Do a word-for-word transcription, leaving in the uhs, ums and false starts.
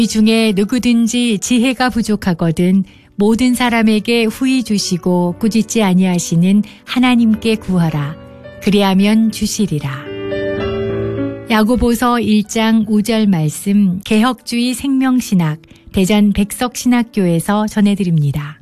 이 중에 누구든지 지혜가 부족하거든 모든 사람에게 후히 주시고 꾸짖지 아니하시는 하나님께 구하라. 그리하면 주시리라. 야고보서 일 장 오 절 말씀 개혁주의 생명신학 대전 백석신학교에서 전해드립니다.